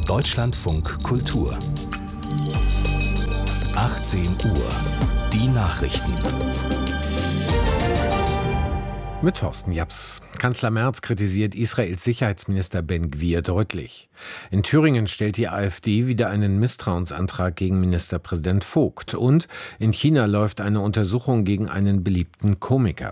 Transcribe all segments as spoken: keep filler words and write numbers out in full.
Deutschlandfunk Kultur. achtzehn Uhr. Die Nachrichten. Mit Thorsten Japs. Kanzler Merz kritisiert Israels Sicherheitsminister Ben Gvir deutlich. In Thüringen stellt die AfD wieder einen Misstrauensantrag gegen Ministerpräsident Vogt. Und in China läuft eine Untersuchung gegen einen beliebten Komiker.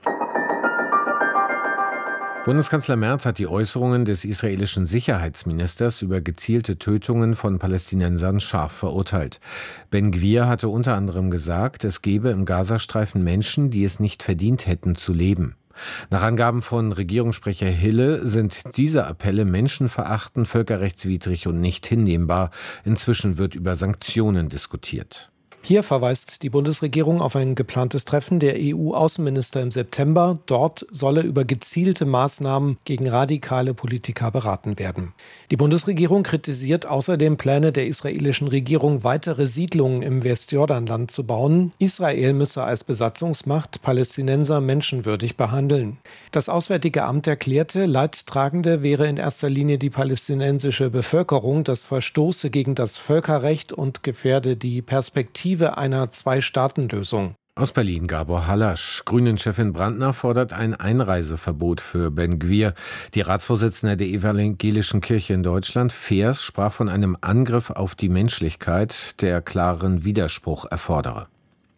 Bundeskanzler Merz hat die Äußerungen des israelischen Sicherheitsministers über gezielte Tötungen von Palästinensern scharf verurteilt. Ben Gvir hatte unter anderem gesagt, es gebe im Gazastreifen Menschen, die es nicht verdient hätten zu leben. Nach Angaben von Regierungssprecher Hille sind diese Appelle menschenverachtend, völkerrechtswidrig und nicht hinnehmbar. Inzwischen wird über Sanktionen diskutiert. Hier verweist die Bundesregierung auf ein geplantes Treffen der E U-Außenminister im September. Dort solle über gezielte Maßnahmen gegen radikale Politiker beraten werden. Die Bundesregierung kritisiert außerdem Pläne der israelischen Regierung, weitere Siedlungen im Westjordanland zu bauen. Israel müsse als Besatzungsmacht Palästinenser menschenwürdig behandeln. Das Auswärtige Amt erklärte, Leidtragende wäre in erster Linie die palästinensische Bevölkerung. Das verstoße gegen das Völkerrecht und gefährde die Perspektive einer Zwei-Staaten-Lösung. Aus Berlin Gabor Hallasch. Grünen-Chefin Brandner fordert ein Einreiseverbot für Ben Gvir. Die Ratsvorsitzende der Evangelischen Kirche in Deutschland, Feers, sprach von einem Angriff auf die Menschlichkeit, der klaren Widerspruch erfordere.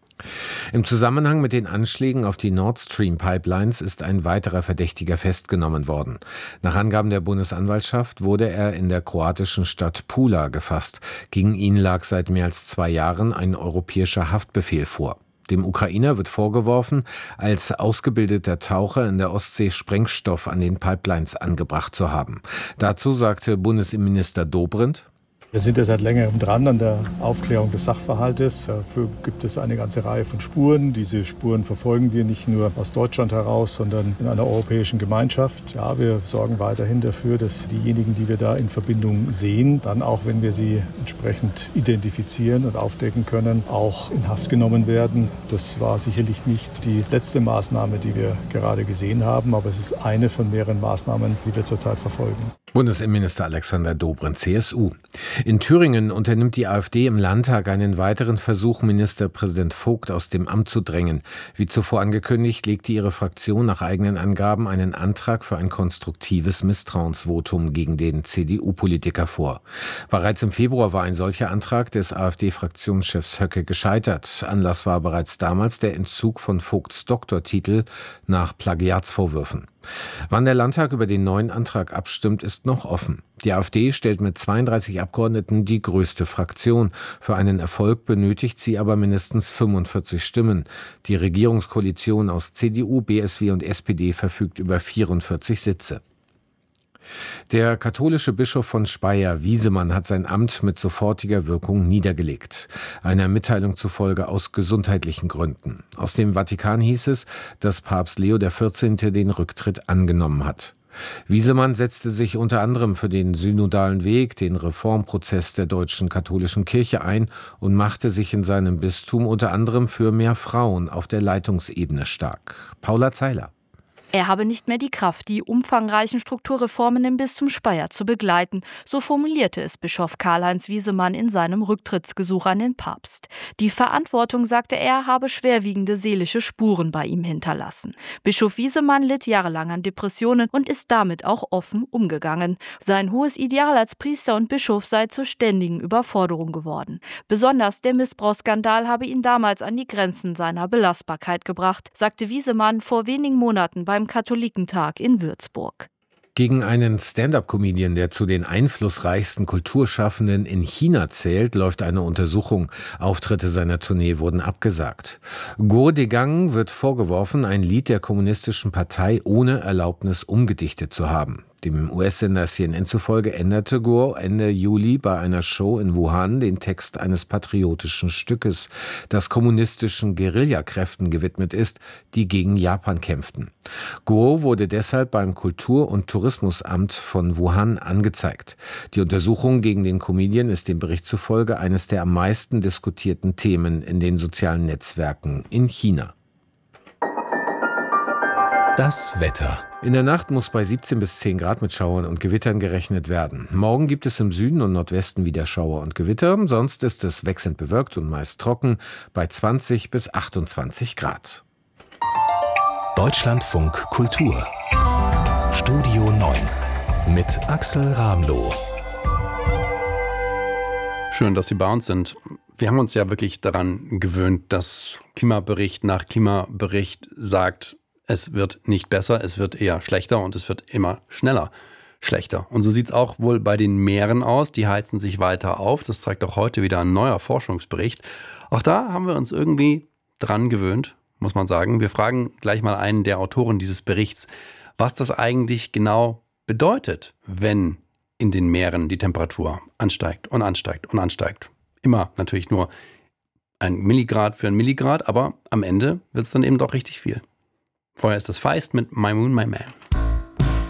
Im Zusammenhang mit den Anschlägen auf die Nord Stream Pipelines ist ein weiterer Verdächtiger festgenommen worden. Nach Angaben der Bundesanwaltschaft wurde er in der kroatischen Stadt Pula gefasst. Gegen ihn lag seit mehr als zwei Jahren ein europäischer Haftbefehl vor. Dem Ukrainer wird vorgeworfen, als ausgebildeter Taucher in der Ostsee Sprengstoff an den Pipelines angebracht zu haben. Dazu sagte Bundesinnenminister Dobrindt: Wir sind ja seit längerem dran an der Aufklärung des Sachverhaltes. Dafür gibt es eine ganze Reihe von Spuren. Diese Spuren verfolgen wir nicht nur aus Deutschland heraus, sondern in einer europäischen Gemeinschaft. Ja, wir sorgen weiterhin dafür, dass diejenigen, die wir da in Verbindung sehen, dann auch, wenn wir sie entsprechend identifizieren und aufdecken können, auch in Haft genommen werden. Das war sicherlich nicht die letzte Maßnahme, die wir gerade gesehen haben, aber es ist eine von mehreren Maßnahmen, die wir zurzeit verfolgen. Bundesinnenminister Alexander Dobrindt, C S U. In Thüringen unternimmt die AfD im Landtag einen weiteren Versuch, Ministerpräsident Vogt aus dem Amt zu drängen. Wie zuvor angekündigt, legte ihre Fraktion nach eigenen Angaben einen Antrag für ein konstruktives Misstrauensvotum gegen den C D U-Politiker vor. Bereits im Februar war ein solcher Antrag des AfD-Fraktionschefs Höcke gescheitert. Anlass war bereits damals der Entzug von Vogts Doktortitel nach Plagiatsvorwürfen. Wann der Landtag über den neuen Antrag abstimmt, ist noch offen. Die AfD stellt mit zweiunddreißig Abgeordneten die größte Fraktion. Für einen Erfolg benötigt sie aber mindestens fünfundvierzig Stimmen. Die Regierungskoalition aus C D U, B S W und S P D verfügt über vierundvierzig Sitze. Der katholische Bischof von Speyer, Wiesemann, hat sein Amt mit sofortiger Wirkung niedergelegt. Einer Mitteilung zufolge aus gesundheitlichen Gründen. Aus dem Vatikan hieß es, dass Papst Leo der vierzehnte den Rücktritt angenommen hat. Wiesemann setzte sich unter anderem für den synodalen Weg, den Reformprozess der deutschen katholischen Kirche ein und machte sich in seinem Bistum unter anderem für mehr Frauen auf der Leitungsebene stark. Paula Zeiler. Er habe nicht mehr die Kraft, die umfangreichen Strukturreformen im Bistum Speyer zu begleiten, so formulierte es Bischof Karl-Heinz Wiesemann in seinem Rücktrittsgesuch an den Papst. Die Verantwortung, sagte er, habe schwerwiegende seelische Spuren bei ihm hinterlassen. Bischof Wiesemann litt jahrelang an Depressionen und ist damit auch offen umgegangen. Sein hohes Ideal als Priester und Bischof sei zur ständigen Überforderung geworden. Besonders der Missbrauchsskandal habe ihn damals an die Grenzen seiner Belastbarkeit gebracht, sagte Wiesemann vor wenigen Monaten beim Katholikentag in Würzburg. Gegen einen Stand-up-Comedian, der zu den einflussreichsten Kulturschaffenden in China zählt, läuft eine Untersuchung. Auftritte seiner Tournee wurden abgesagt. Guo Degang wird vorgeworfen, ein Lied der Kommunistischen Partei ohne Erlaubnis umgedichtet zu haben. Dem U S-Sender C N N zufolge änderte Guo Ende Juli bei einer Show in Wuhan den Text eines patriotischen Stückes, das kommunistischen Guerillakräften gewidmet ist, die gegen Japan kämpften. Guo wurde deshalb beim Kultur- und Tourismusamt von Wuhan angezeigt. Die Untersuchung gegen den Comedian ist dem Bericht zufolge eines der am meisten diskutierten Themen in den sozialen Netzwerken in China. Das Wetter. In der Nacht muss bei siebzehn bis zehn Grad mit Schauern und Gewittern gerechnet werden. Morgen gibt es im Süden und Nordwesten wieder Schauer und Gewitter. Sonst ist es wechselnd bewölkt und meist trocken bei zwanzig bis achtundzwanzig Grad. Deutschlandfunk Kultur. Studio neun mit Axel Ramloh. Schön, dass Sie bei uns sind. Wir haben uns ja wirklich daran gewöhnt, dass Klimabericht nach Klimabericht sagt, es wird nicht besser, es wird eher schlechter und es wird immer schneller schlechter. Und so sieht es auch wohl bei den Meeren aus. Die heizen sich weiter auf. Das zeigt auch heute wieder ein neuer Forschungsbericht. Auch da haben wir uns irgendwie dran gewöhnt, muss man sagen. Wir fragen gleich mal einen der Autoren dieses Berichts, was das eigentlich genau bedeutet, wenn in den Meeren die Temperatur ansteigt und ansteigt und ansteigt. Immer natürlich nur ein Milligrad für ein Milligrad, aber am Ende wird es dann eben doch richtig viel. Vorher ist das Feist mit My Moon, My Man.